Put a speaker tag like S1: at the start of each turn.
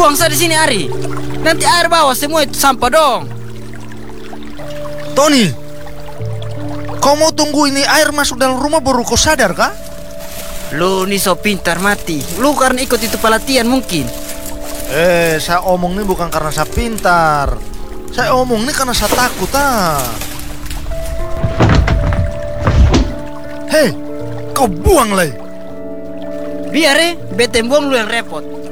S1: Buang saya di sini, Ari. Nanti air bawah semua itu sampah dong.
S2: Tony, kau mau tunggu ini air masuk dalam rumah baru kau sadar kah?
S1: Lu nih so pintar mati. Lu karena ikut itu pelatihan mungkin.
S2: Saya omong ini bukan karena saya pintar. Saya omong ini karena saya takut Hei, kau buang lagi.
S1: Biar bete buang lu yang repot.